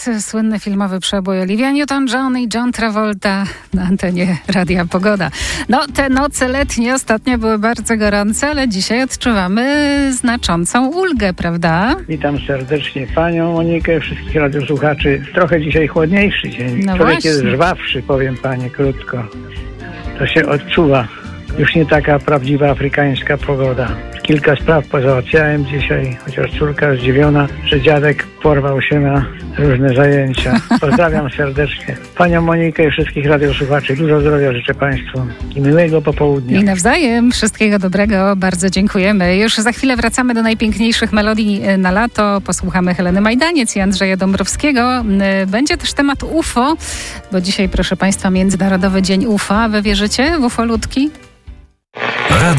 teraz słynny filmowy przebój Olivia Newton-John i John Travolta na antenie Radia Pogoda. No, te noce letnie ostatnio były bardzo gorące, ale dzisiaj odczuwamy znaczącą ulgę, prawda? Witam serdecznie panią Monikę, wszystkich radiosłuchaczy. Trochę dzisiaj chłodniejszy dzień. No Człowiek właśnie. jest żwawszy, powiem panie krótko. To się odczuwa. Już nie taka prawdziwa afrykańska pogoda. Kilka spraw pozałatwiałem dzisiaj, chociaż córka zdziwiona, że dziadek porwał się na różne zajęcia. Pozdrawiam serdecznie panią Monikę i wszystkich radiosłuchaczy. Dużo zdrowia życzę państwu i miłego popołudnia. I nawzajem wszystkiego dobrego, bardzo dziękujemy. Już za chwilę wracamy do najpiękniejszych melodii na lato. Posłuchamy Heleny Majdaniec i Andrzeja Dąbrowskiego. Będzie też temat UFO, bo dzisiaj, proszę państwa, Międzynarodowy Dzień UFO. A wy wierzycie w ufolutki?